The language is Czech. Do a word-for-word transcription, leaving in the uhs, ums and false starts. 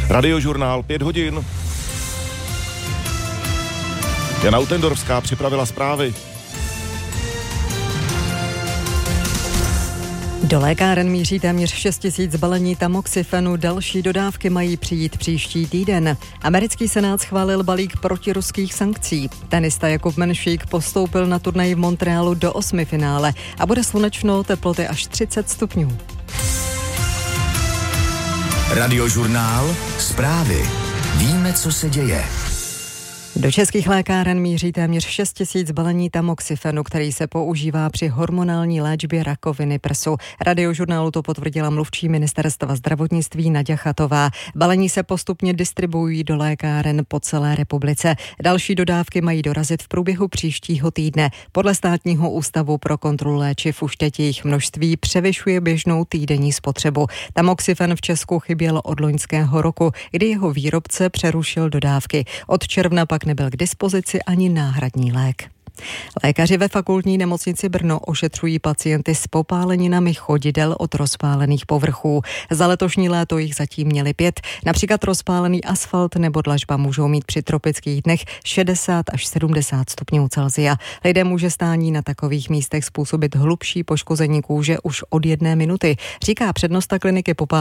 Radiožurnál pět hodin. Jana Utendorská připravila zprávy. Do lékáren míří téměř šest tisíc balení tamoxifenu, další dodávky mají přijít příští týden. Americký senát schválil balík protiruských sankcí. Tenista Jakub Menšík postoupil na turnaj v Montrealu do osmifinále a bude slunečno, teploty až třicet stupňů. Radiožurnál zprávy. Víme, co se děje. Do českých lékáren míří téměř šest tisíc balení tamoxifenu, který se používá při hormonální léčbě rakoviny prsu. Radiožurnálu to potvrdila mluvčí ministerstva zdravotnictví Naďa Chatová. Balení se postupně distribuují do lékáren po celé republice. Další dodávky mají dorazit v průběhu příštího týdne. Podle Státního ústavu pro kontrolu léčiv už teď jejich množství převyšuje běžnou týdenní spotřebu. Tamoxifen v Česku chyběl od loňského roku, kdy jeho výrobce přerušil dodávky. Od června pak nebyl k dispozici ani náhradní lék. Lékaři ve fakultní nemocnici Brno ošetřují pacienty s popáleninami chodidel od rozpálených povrchů. Za letošní léto jich zatím měli pět. Například rozpálený asfalt nebo dlažba můžou mít při tropických dnech šedesát až sedmdesát stupňů Celsia. Lidem může stání na takových místech způsobit hlubší poškození kůže už od jedné minuty, říká přednosta kliniky popálenin